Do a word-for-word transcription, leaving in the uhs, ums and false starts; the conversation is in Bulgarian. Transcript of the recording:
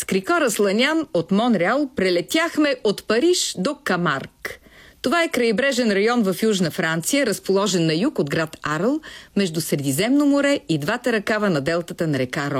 Крикора Сланян от Монреал прелетяхме от Париж до Камарк. Това е крайбрежен район в Южна Франция, разположен на юг от град Арл, между Средиземно море и двата ръкава на делтата на река Рон.